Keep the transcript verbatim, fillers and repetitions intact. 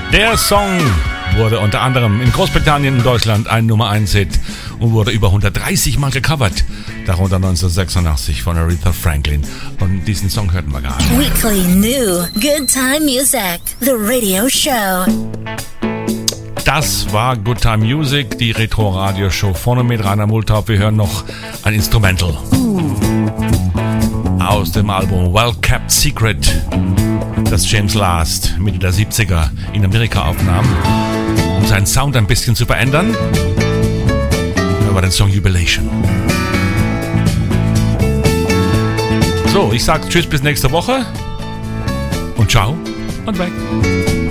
Der Song wurde unter anderem in Großbritannien und Deutschland ein Nummer eins Hit und wurde über hundertdreißig Mal gecovert. Darunter neunzehnhundertsechsundachtzig von Aretha Franklin. Und diesen Song hörten wir gerade. Weekly New Good Time Music, the radio show. Das war Good Time Music, die Retro-Radio-Show. Vorne mit Rainer Multhaub. Wir hören noch ein Instrumental aus dem Album Well Kept Secret, das James Last Mitte der siebziger in Amerika aufnahm, um seinen Sound ein bisschen zu verändern. Da war der Song Jubilation. So, ich sage Tschüss bis nächste Woche und ciao und weg.